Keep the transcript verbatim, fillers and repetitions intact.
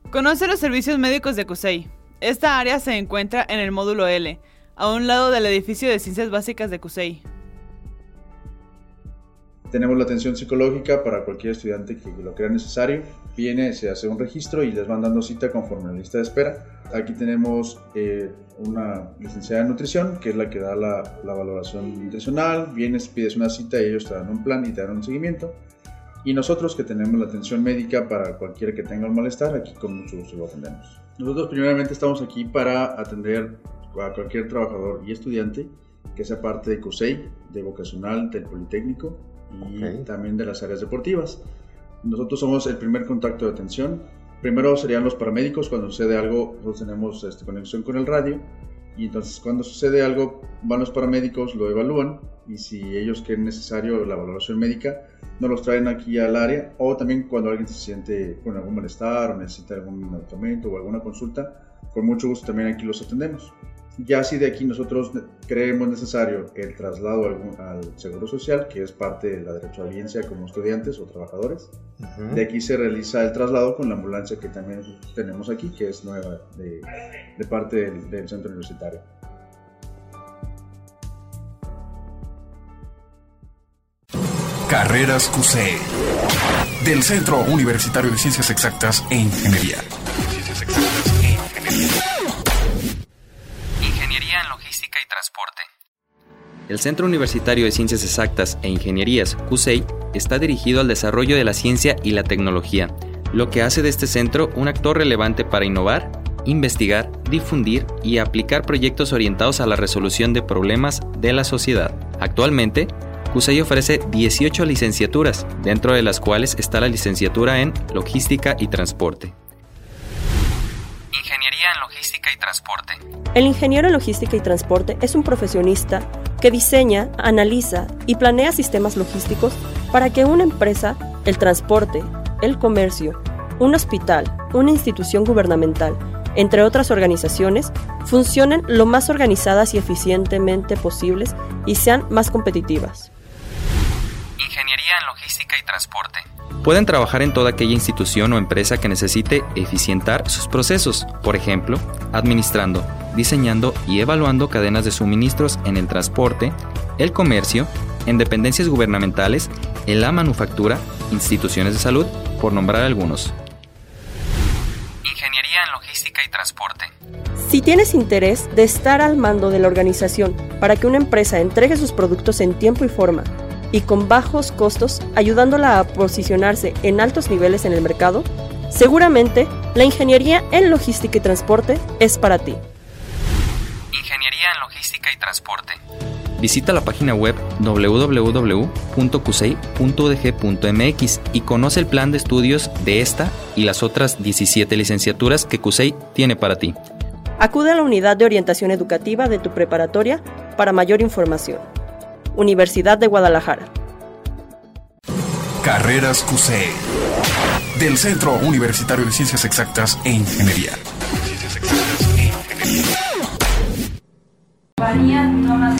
Conoce los servicios médicos de CUSEI. Esta área se encuentra en el módulo L, a un lado del edificio de Ciencias Básicas de CUSEI. Tenemos la atención psicológica para cualquier estudiante que lo crea necesario. Viene, se hace un registro y les van dando cita conforme a la lista de espera. Aquí tenemos eh, una licenciada en nutrición, que es la que da la, la valoración nutricional. Vienes, pides una cita y ellos te dan un plan y te dan un seguimiento. Y nosotros, que tenemos la atención médica para cualquiera que tenga un malestar, aquí con mucho gusto lo atendemos. Nosotros primeramente estamos aquí para atender a cualquier trabajador y estudiante que sea parte de CUSEI, de vocacional, del Politécnico y okay. también de las áreas deportivas. Nosotros somos el primer contacto de atención. Primero serían los paramédicos. Cuando sucede algo, nosotros tenemos este, conexión con el radio, y entonces cuando sucede algo van los paramédicos, lo evalúan, y si ellos creen necesario la valoración médica, nos los traen aquí al área. O también cuando alguien se siente con algún malestar o necesita algún medicamento o alguna consulta, con mucho gusto también aquí los atendemos. Ya si de aquí nosotros creemos necesario el traslado al, al Seguro Social, que es parte de la derechohabiencia como estudiantes o trabajadores, uh-huh. de aquí se realiza el traslado con la ambulancia que también tenemos aquí, que es nueva de, de parte del, del centro universitario. Carreras CUSEI, del Centro Universitario de Ciencias Exactas e Ingeniería. Ciencias Exactas e Ingeniería. Ingeniería en Logística y Transporte. El Centro Universitario de Ciencias Exactas e Ingenierías, CUSEI, está dirigido al desarrollo de la ciencia y la tecnología, lo que hace de este centro un actor relevante para innovar, investigar, difundir y aplicar proyectos orientados a la resolución de problemas de la sociedad. Actualmente, CUSEI ofrece dieciocho licenciaturas, dentro de las cuales está la licenciatura en Logística y Transporte. Ingeniería en Logística y Transporte. El ingeniero en logística y transporte es un profesionista que diseña, analiza y planea sistemas logísticos para que una empresa, el transporte, el comercio, un hospital, una institución gubernamental, entre otras organizaciones, funcionen lo más organizadas y eficientemente posibles y sean más competitivas. Ingeniería en Logística y Transporte. Pueden trabajar en toda aquella institución o empresa que necesite eficientar sus procesos, por ejemplo, administrando, diseñando y evaluando cadenas de suministros en el transporte, el comercio, en dependencias gubernamentales, en la manufactura, instituciones de salud, por nombrar algunos. Ingeniería en Logística y Transporte. Si tienes interés de estar al mando de la organización para que una empresa entregue sus productos en tiempo y forma, y con bajos costos, ayudándola a posicionarse en altos niveles en el mercado, seguramente la ingeniería en logística y transporte es para ti. Ingeniería en Logística y Transporte. Visita la página web doble u doble u doble u punto cusei punto u d g punto m x y conoce el plan de estudios de esta y las otras diecisiete licenciaturas que CUSEI tiene para ti. Acude a la unidad de orientación educativa de tu preparatoria para mayor información. Universidad de Guadalajara. Carreras CUSEI, del Centro Universitario de Ciencias Exactas e Ingeniería. Ciencias Exactas e Ingeniería. Varían todas